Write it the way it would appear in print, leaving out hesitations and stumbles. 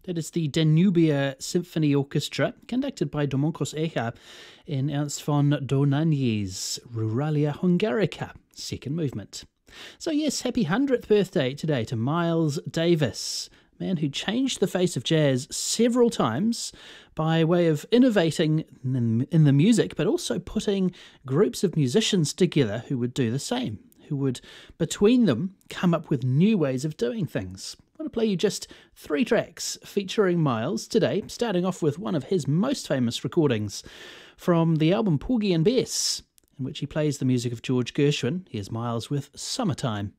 That is the Danubia Symphony Orchestra, conducted by Domokos Echa in Ernst von Donanier's Ruralia Hungarica, second movement. So yes, happy 100th birthday today to Miles Davis, man who changed the face of jazz several times by way of innovating in the music, but also putting groups of musicians together who would do the same, who would, between them, come up with new ways of doing things. I want to play you just 3 tracks featuring Miles today, starting off with one of his most famous recordings from the album Porgy and Bess, in which he plays the music of George Gershwin. Here's Miles with Summertime.